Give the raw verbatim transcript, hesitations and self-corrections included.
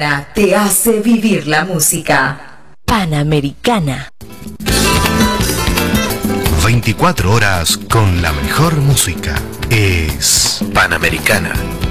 Te hace vivir la música. Panamericana. veinticuatro horas con la mejor música. Es Panamericana.